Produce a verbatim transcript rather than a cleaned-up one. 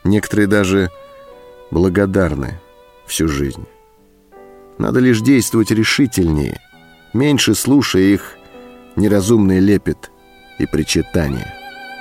Некоторые даже благодарны всю жизнь. Надо лишь действовать решительнее, меньше слушая их неразумный лепет и причитания.